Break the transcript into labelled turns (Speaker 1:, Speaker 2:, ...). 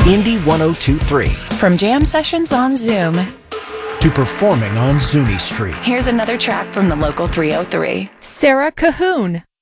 Speaker 1: Indie 1023.
Speaker 2: From jam sessions on Zoom
Speaker 1: to performing on Zuni Street.
Speaker 2: Here's another track from the local 303.
Speaker 3: Sarah Cahoon.